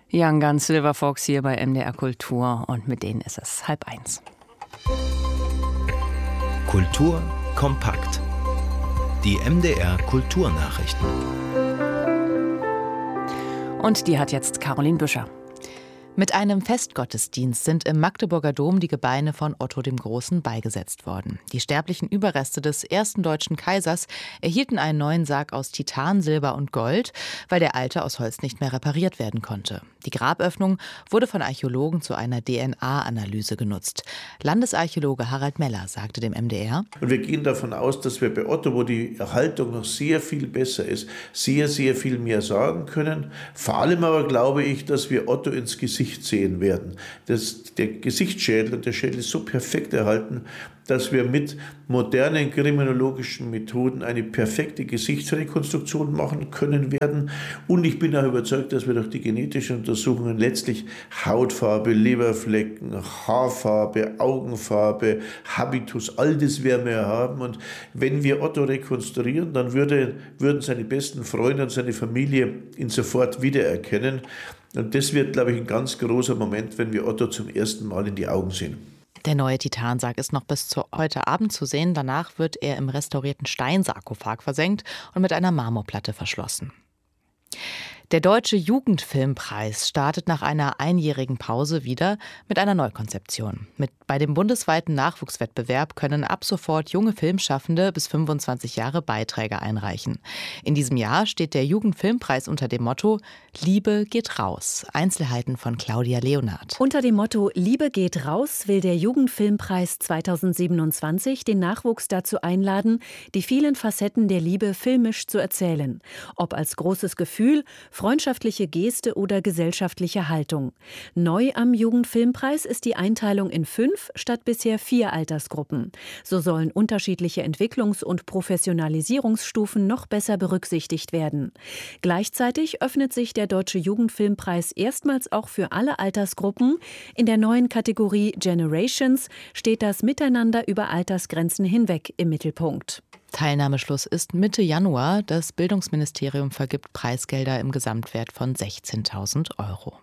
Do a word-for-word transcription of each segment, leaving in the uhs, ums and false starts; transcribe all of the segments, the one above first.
Young Guns, Silver Fox hier bei M D R Kultur und mit denen ist es halb eins. Kultur kompakt. Die M D R Kulturnachrichten. Und die hat jetzt Caroline Büscher. Mit einem Festgottesdienst sind im Magdeburger Dom die Gebeine von Otto dem Großen beigesetzt worden. Die sterblichen Überreste des ersten deutschen Kaisers erhielten einen neuen Sarg aus Titan, Silber und Gold, weil der alte aus Holz nicht mehr repariert werden konnte. Die Graböffnung wurde von Archäologen zu einer D N A-Analyse genutzt. Landesarchäologe Harald Meller sagte dem M D R: Und wir gehen davon aus, dass wir bei Otto, wo die Erhaltung noch sehr viel besser ist, sehr, sehr viel mehr sagen können. Vor allem aber glaube ich, dass wir Otto ins Gesicht sehen werden. Das, der Gesichtsschädel und der Schädel ist so perfekt erhalten, dass wir mit modernen kriminologischen Methoden eine perfekte Gesichtsrekonstruktion machen können werden. Und ich bin auch überzeugt, dass wir durch die genetischen Untersuchungen letztlich Hautfarbe, Leberflecken, Haarfarbe, Augenfarbe, Habitus, all das werden wir haben. Und wenn wir Otto rekonstruieren, dann würde, würden seine besten Freunde und seine Familie ihn sofort wiedererkennen. Und das wird, glaube ich, ein ganz großer Moment, wenn wir Otto zum ersten Mal in die Augen sehen. Der neue Titansarg ist noch bis zu heute Abend zu sehen. Danach wird er im restaurierten Steinsarkophag versenkt und mit einer Marmorplatte verschlossen. Der Deutsche Jugendfilmpreis startet nach einer einjährigen Pause wieder mit einer Neukonzeption. Mit, bei dem bundesweiten Nachwuchswettbewerb können ab sofort junge Filmschaffende bis fünfundzwanzig Jahre Beiträge einreichen. In diesem Jahr steht der Jugendfilmpreis unter dem Motto Liebe geht raus. Einzelheiten von Claudia Leonard. Unter dem Motto Liebe geht raus will der Jugendfilmpreis zweitausendsiebenundzwanzig den Nachwuchs dazu einladen, die vielen Facetten der Liebe filmisch zu erzählen. Ob als großes Gefühl, freundschaftliche Geste oder gesellschaftliche Haltung. Neu am Jugendfilmpreis ist die Einteilung in fünf statt bisher vier Altersgruppen. So sollen unterschiedliche Entwicklungs- und Professionalisierungsstufen noch besser berücksichtigt werden. Gleichzeitig öffnet sich der Deutsche Jugendfilmpreis erstmals auch für alle Altersgruppen. In der neuen Kategorie Generations steht das Miteinander über Altersgrenzen hinweg im Mittelpunkt. Teilnahmeschluss ist Mitte Januar. Das Bildungsministerium vergibt Preisgelder im Gesamtwert von sechzehntausend Euro.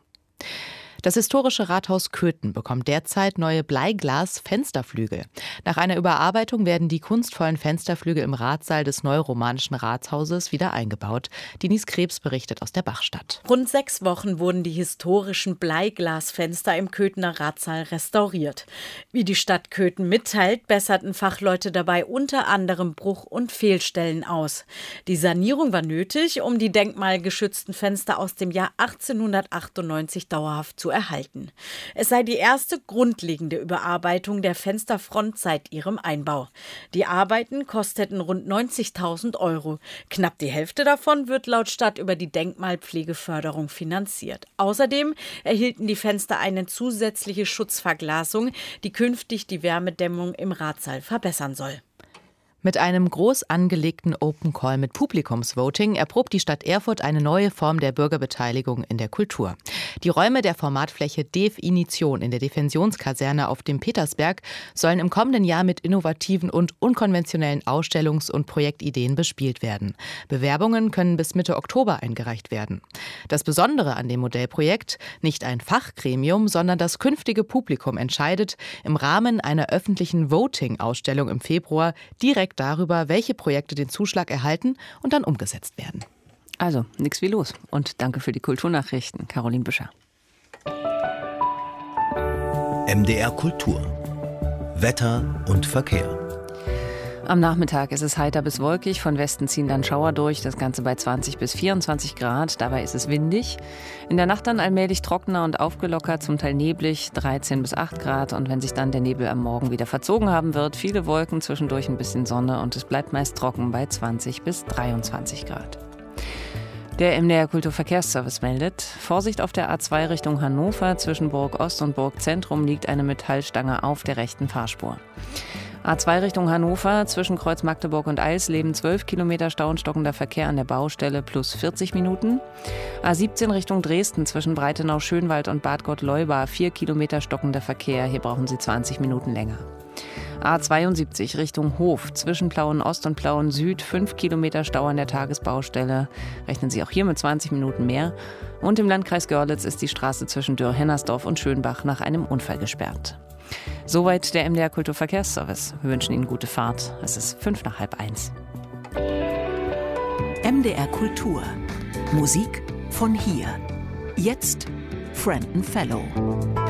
Das historische Rathaus Köthen bekommt derzeit neue Bleiglas-Fensterflügel. Nach einer Überarbeitung werden die kunstvollen Fensterflügel im Ratssaal des neuromanischen Rathauses wieder eingebaut. Denise Krebs berichtet aus der Bachstadt. Rund sechs Wochen wurden die historischen Bleiglasfenster im Köthener Ratssaal restauriert. Wie die Stadt Köthen mitteilt, besserten Fachleute dabei unter anderem Bruch- und Fehlstellen aus. Die Sanierung war nötig, um die denkmalgeschützten Fenster aus dem Jahr achtzehnhundertachtundneunzig dauerhaft zu erhalten. Es sei die erste grundlegende Überarbeitung der Fensterfront seit ihrem Einbau. Die Arbeiten kosteten rund neunzigtausend Euro. Knapp die Hälfte davon wird laut Stadt über die Denkmalpflegeförderung finanziert. Außerdem erhielten die Fenster eine zusätzliche Schutzverglasung, die künftig die Wärmedämmung im Ratssaal verbessern soll. Mit einem groß angelegten Open Call mit Publikumsvoting erprobt die Stadt Erfurt eine neue Form der Bürgerbeteiligung in der Kultur. Die Räume der Formatfläche Definition in der Defensionskaserne auf dem Petersberg sollen im kommenden Jahr mit innovativen und unkonventionellen Ausstellungs- und Projektideen bespielt werden. Bewerbungen können bis Mitte Oktober eingereicht werden. Das Besondere an dem Modellprojekt: nicht ein Fachgremium, sondern das künftige Publikum entscheidet im Rahmen einer öffentlichen Voting-Ausstellung im Februar direkt darüber, welche Projekte den Zuschlag erhalten und dann umgesetzt werden. Also, nix wie los. Und danke für die Kulturnachrichten, Caroline Büscher. M D R Kultur. Wetter und Verkehr. Am Nachmittag ist es heiter bis wolkig, von Westen ziehen dann Schauer durch, das Ganze bei zwanzig bis vierundzwanzig Grad, dabei ist es windig. In der Nacht dann allmählich trockener und aufgelockert, zum Teil neblig, dreizehn bis acht Grad, und wenn sich dann der Nebel am Morgen wieder verzogen haben wird, viele Wolken, zwischendurch ein bisschen Sonne und es bleibt meist trocken bei zwanzig bis dreiundzwanzig Grad. Der M D R Kulturverkehrsservice meldet: Vorsicht auf der A zwei Richtung Hannover, zwischen Burg Ost und Burg Zentrum liegt eine Metallstange auf der rechten Fahrspur. A zwei Richtung Hannover, zwischen Kreuz Magdeburg und Eisleben zwölf Kilometer Stau und stockender Verkehr an der Baustelle plus vierzig Minuten. A siebzehn Richtung Dresden, zwischen Breitenau, Schönwald und Bad Gott-Leuba vier Kilometer stockender Verkehr, hier brauchen Sie zwanzig Minuten länger. A zweiundsiebzig Richtung Hof, zwischen Plauen-Ost und Plauen-Süd, fünf Kilometer Stau an der Tagesbaustelle. Rechnen Sie auch hier mit zwanzig Minuten mehr. Und im Landkreis Görlitz ist die Straße zwischen Dürr-Hennersdorf und Schönbach nach einem Unfall gesperrt. Soweit der M D R Kulturverkehrsservice. Wir wünschen Ihnen gute Fahrt. Es ist fünf nach halb eins. M D R Kultur. Musik von hier. Jetzt Frenton Fellow.